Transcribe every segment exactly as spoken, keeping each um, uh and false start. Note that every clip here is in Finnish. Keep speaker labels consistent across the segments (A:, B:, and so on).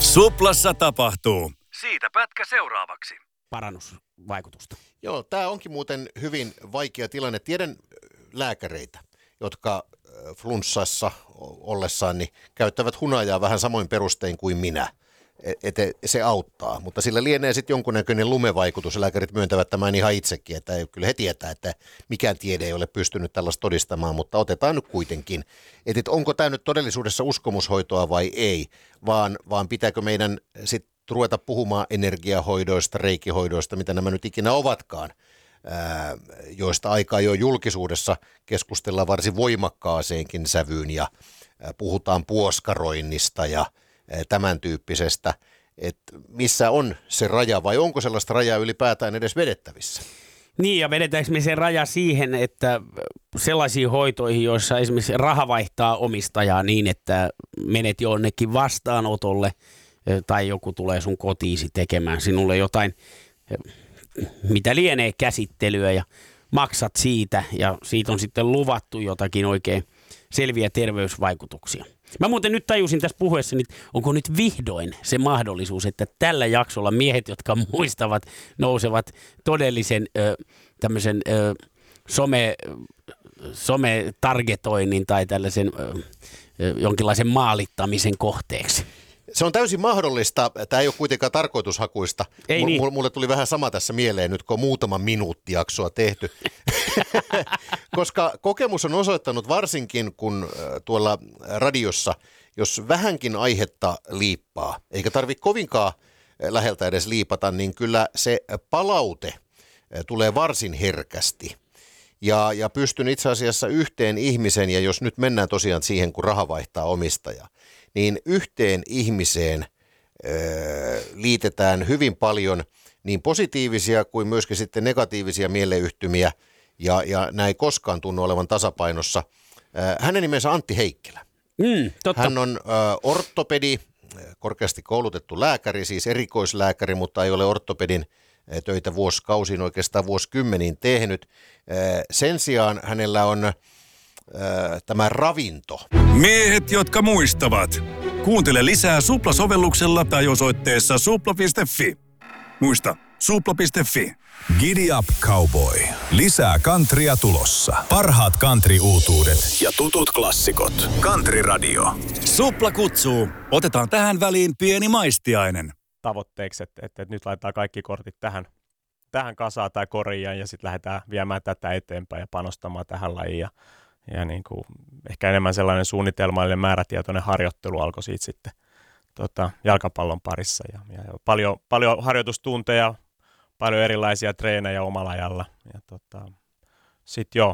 A: Suplassa tapahtuu. Siitä pätkä seuraavaksi.
B: Parannusvaikutusta.
C: Joo, tämä onkin muuten hyvin vaikea tilanne. Tiedän lääkäreitä, jotka flunssassa ollessaan niin käyttävät hunajaa vähän samoin perustein kuin minä. Että se auttaa, mutta sillä lienee sitten jonkunnäköinen lumevaikutus. Lääkärit myöntävät tämän ihan itsekin, että kyllä he tietää, että mikään tiede ei ole pystynyt tällaista todistamaan, mutta otetaan nyt kuitenkin. Että et onko tämä nyt todellisuudessa uskomushoitoa vai ei, vaan, vaan pitääkö meidän sitten ruveta puhumaan energiahoidoista, reikihoidoista, mitä nämä nyt ikinä ovatkaan, ää, joista aikaa jo julkisuudessa keskustellaan varsin voimakkaaseenkin sävyyn ja ää, puhutaan puoskaroinnista ja tämän tyyppisestä, että missä on se raja vai onko sellaista rajaa ylipäätään edes vedettävissä?
B: Niin, ja vedetäänkö me se raja siihen, että sellaisiin hoitoihin, joissa esimerkiksi raha vaihtaa omistajaa niin, että menet jonnekin vastaanotolle tai joku tulee sun kotiisi tekemään sinulle jotain, mitä lienee käsittelyä ja maksat siitä ja siitä on sitten luvattu jotakin oikein selviä terveysvaikutuksia. Mä muuten nyt tajusin tässä puhuessa, että onko nyt vihdoin se mahdollisuus, että tällä jaksolla miehet, jotka muistavat, nousevat todellisen ö, tämmöisen ö, some, some-targetoinnin tai tällaisen ö, jonkinlaisen maalittamisen kohteeksi.
C: Se on täysin mahdollista. Tämä ei ole kuitenkaan tarkoitushakuista.
B: Ei
C: M-
B: niin.
C: Mulle tuli vähän sama tässä mieleen nyt, kun on muutama minuutti jaksoa tehty. Koska kokemus on osoittanut varsinkin, kun tuolla radiossa, jos vähänkin aihetta liippaa, eikä tarvitse kovinkaan läheltä edes liipata, niin kyllä se palaute tulee varsin herkästi. Ja, ja pystyn itse asiassa yhteen ihmisen, ja jos nyt mennään tosiaan siihen, kun raha vaihtaa omistajaa, niin yhteen ihmiseen ö, liitetään hyvin paljon niin positiivisia kuin myöskin sitten negatiivisia mieleyhtymiä, ja, ja nämä ei koskaan tunnu olevan tasapainossa. Ö, hänen nimensä Antti Heikkilä.
B: Mm, totta.
C: Hän on ö, ortopedi, korkeasti koulutettu lääkäri, siis erikoislääkäri, mutta ei ole ortopedin töitä vuosikausiin, oikeastaan vuosikymmeniin tehnyt. Ö, sen sijaan hänellä on tämä ravinto.
A: Miehet, jotka muistavat. Kuuntele lisää Supla-sovelluksella tai osoitteessa supla piste fi. Muista, supla piste fi.
D: Giddy up, cowboy. Lisää countrya tulossa. Parhaat country-uutuudet ja tutut klassikot. Country Radio.
A: Supla kutsuu. Otetaan tähän väliin pieni maistiainen.
E: Tavoitteeksi, että, että, että nyt laitetaan kaikki kortit tähän, tähän kasaan tai koriin ja sitten lähdetään viemään tätä eteenpäin ja panostamaan tähän lajiin. Ja, ja niin kuin, ehkä enemmän sellainen suunnitelmallinen määrätietoinen harjoittelu alkoi siitä sitten tota, jalkapallon parissa. Ja, ja paljon, paljon harjoitustunteja, paljon erilaisia treenejä omalla ajalla. Ja tota, sitten joo,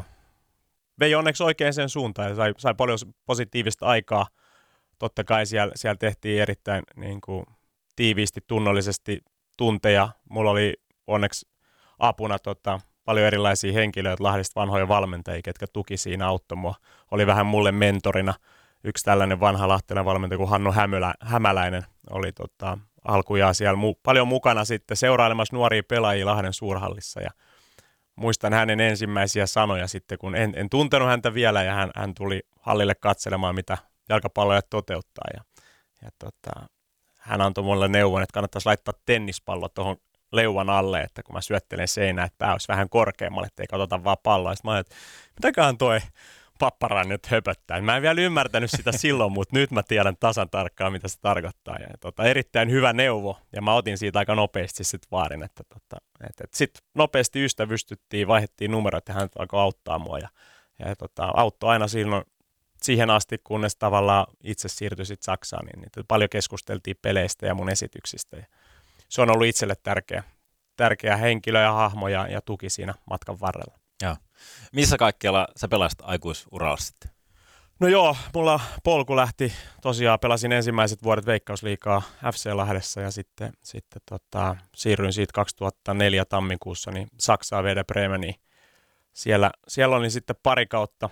E: vei onneksi oikein sen suuntaan ja sai, sai paljon positiivista aikaa. Totta kai siellä, siellä tehtiin erittäin niin kuin, tiiviisti, tunnollisesti tunteja. Mulla oli onneksi apuna tota, paljon erilaisia henkilöitä, Lahdesta vanhoja valmentajia, ketkä tuki siinä, auttoi mua. Oli vähän mulle mentorina yksi tällainen vanha lahtelainen valmentaja kuin Hannu Hämylä, Hämäläinen. Oli tota, alkujaan siellä mu- paljon mukana sitten seurailemassa nuoria pelaajia Lahden suurhallissa. Ja muistan hänen ensimmäisiä sanoja sitten, kun en, en tuntenut häntä vielä ja hän, hän tuli hallille katselemaan, mitä jalkapalloja toteuttaa. Ja, ja tota, hän antoi mulle neuvon, että kannattaisi laittaa tennispallo tuohon leuan alle, että kun mä syöttelen seinää, että pää olisi vähän korkeammalle, ettei katsota vaan palloa. Sitten mä ajattelin, että mitäköhän toi papparan nyt höpöttää. Mä en vielä ymmärtänyt sitä silloin, mutta nyt mä tiedän tasan tarkkaan, mitä se tarkoittaa. Ja, tota, erittäin hyvä neuvo, ja mä otin siitä aika nopeasti sitten vaarin, että, tota, että, että sitten nopeasti ystävystyttiin, vaihdettiin numeroita, ja hän alkoi auttaa mua. Ja, ja tota, auttoi aina silloin, siihen asti, kunnes tavallaan itse siirtyi sitten Saksaan, niin, niin paljon keskusteltiin peleistä ja mun esityksistä. Ja se on ollut itselle tärkeä, tärkeä henkilö ja hahmo ja, ja tuki siinä matkan varrella.
F: Joo. Missä kaikkialla sä pelasit aikuisuralla sitten?
E: No joo, mulla polku lähti, tosiaan pelasin ensimmäiset vuodet Veikkausliigaa F C Lahdessa ja sitten, sitten tota, siirryin siitä kaksituhattaneljä tammikuussa niin Saksaan Werder Bremeniin. Siellä, siellä olin sitten pari kautta,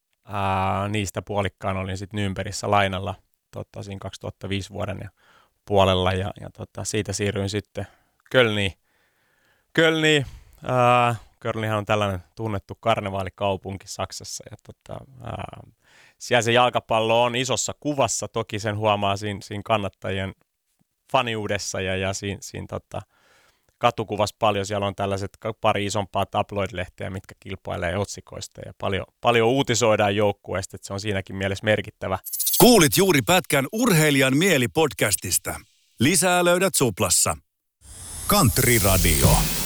E: ää, niistä puolikkaan olin sitten Nürnbergissä lainalla tota, siinä kaksituhattaviisi vuoden ja puolella ja, ja tota, siitä siirryin sitten Kölniin. Kölniin, ää, Kölnihän on tällainen tunnettu karnevaalikaupunki Saksassa ja tota, ää, siellä se jalkapallo on isossa kuvassa, toki sen huomaa siinä, siinä kannattajien faniudessa ja, ja siinä, siinä tota, katukuvassa paljon. Siellä on tällaiset pari isompaa tabloid-lehteä, mitkä kilpailee otsikoista ja paljon, paljon uutisoidaan joukkueesta, että se on siinäkin mielessä merkittävä.
A: Kuulit juuri pätkän Urheilijan mieli podcastista. Lisää löydät Suplassa.
D: Country Radio.